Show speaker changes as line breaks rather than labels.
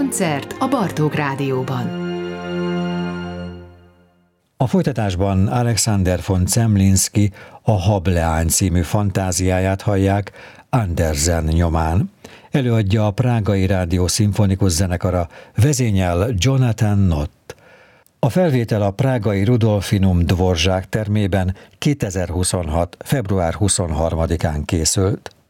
Koncert a Bartók Rádióban.
A folytatásban Alexander von Zemlinsky a Hableány című fantáziáját hallják Andersen nyomán. Előadja a Prágai Rádió Szimfonikus Zenekara, vezényel Jonathan Nott. A felvétel a prágai Rudolfinum Dvorzsák termében 2026. február 23-án készült.